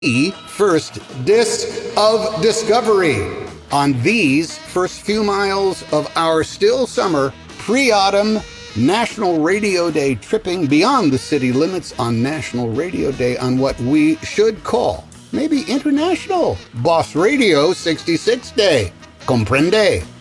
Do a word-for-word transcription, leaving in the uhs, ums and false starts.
the first disc of discovery on these first few miles of our still summer pre-autumn National Radio Day, tripping beyond the city limits on National Radio Day on what we should call maybe International Boss Radio sixty-six Day. Comprende?